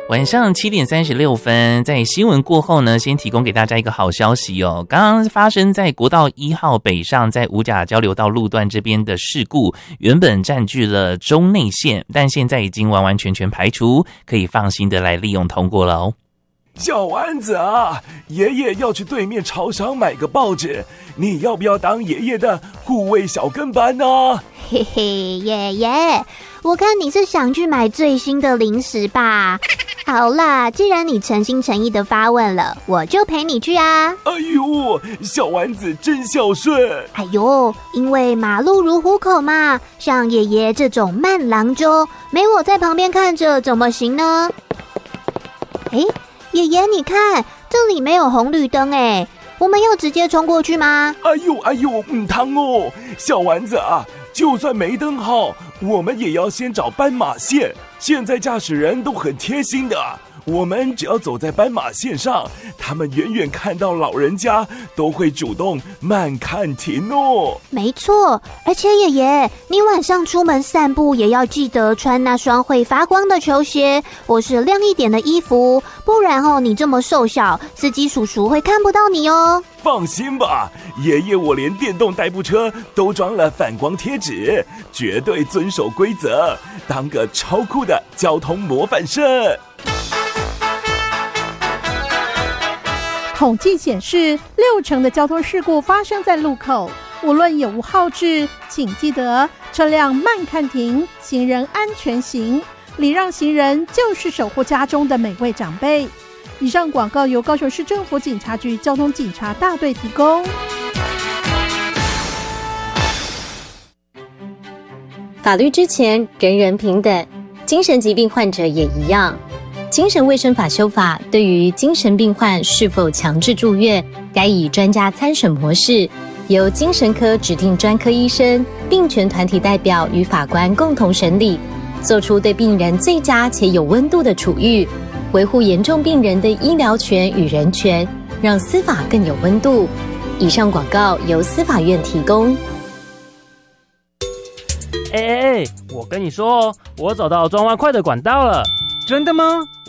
晚上7点36分，在新闻过后呢，先提供给大家一个好消息哦。刚刚发生在国道1号北上，在五甲交流道路段这边的事故，原本占据了中内线，但现在已经完完全全排除，可以放心的来利用通过了哦。 小丸子啊，爷爷要去对面超商买个报纸，你要不要当爷爷的护卫小跟班呢？ 嘿嘿，爷爷，我看你是想去买最新的零食吧。好啦，既然你诚心诚意的发问了，我就陪你去啊。 哎呦，小丸子真孝顺。 哎呦，因为马路如虎口嘛，像爷爷这种慢郎中，没我在旁边看着怎么行呢？哎，爷爷你看，这里没有红绿灯哎，我们要直接冲过去吗？ 哎呦，汤哦，小丸子啊，就算没灯号，我们也要先找斑马线。现在驾驶人都很贴心的，我们只要走在斑马线上，他们远远看到老人家都会主动慢看停哦。 没错，而且爷爷，你晚上出门散步也要记得穿那双会发光的球鞋，或是亮一点的衣服，不然你这么瘦小，司机叔叔会看不到你哦。 放心吧，爷爷我连电动代步车都装了反光贴纸，绝对遵守规则，当个超酷的交通模范生。 统计显示，60%的交通事故发生在路口。无论有无号志，请记得车辆慢看停，行人安全行，礼让行人就是守护家中的每位长辈。以上广告由高雄市政府警察局交通警察大队提供。 法律之前，人人平等，精神疾病患者也一样。精神卫生法修法对于精神病患是否强制住院，该以专家参审模式，由精神科指定专科医生、病权团体代表与法官共同审理，做出对病人最佳且有温度的处遇，维护严重病人的医疗权与人权，让司法更有温度。以上广告由司法院提供。 我跟你说，我找到转弯快的管道了。 真的吗？